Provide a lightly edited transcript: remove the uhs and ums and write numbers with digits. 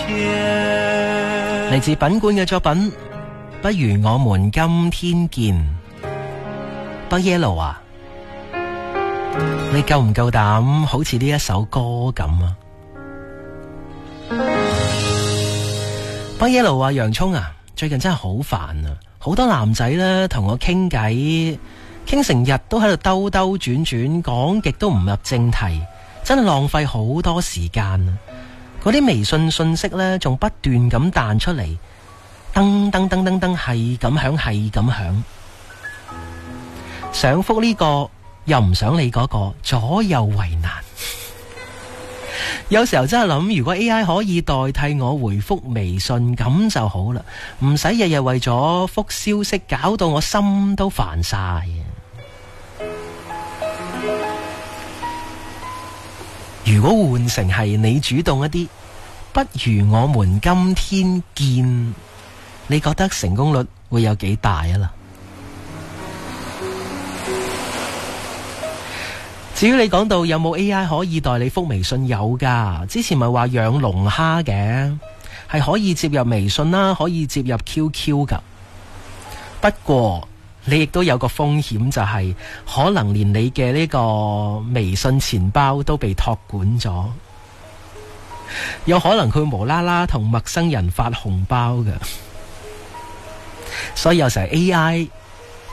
嚟自品冠嘅作品，不如我們今天見。北 Yellow 啊，你夠唔夠膽好似呢一首歌咁啊？北 Yellow 話洋蔥啊，最近真係好煩啊，好多男仔呢同我傾偈，傾成日都喺度兜兜轉轉，講極都唔入正題，真係浪費好多時間啊！嗰啲微信信息呢，仲不斷咁彈出嚟，噔噔噔噔噔，係咁響，係咁響。想覆呢個又唔想理嗰個，左右為難。有時候真係諗，如果 AI 可以代替我回覆微信咁就好啦，唔使日日為咗覆消息搞到我心都煩晒。如果換成係你主動一啲，不如我們今天見，你覺得成功率會有幾大啊啦？至於你講到有冇 AI 可以代你覆微信，有噶。之前咪話養龍蝦嘅，係可以接入微信啦，可以接入 QQ 噶。不過你亦都有個風險，就係可能連你嘅呢個微信錢包都被託管咗，有可能佢無啦啦同陌生人發紅包噶。所以有時候 AI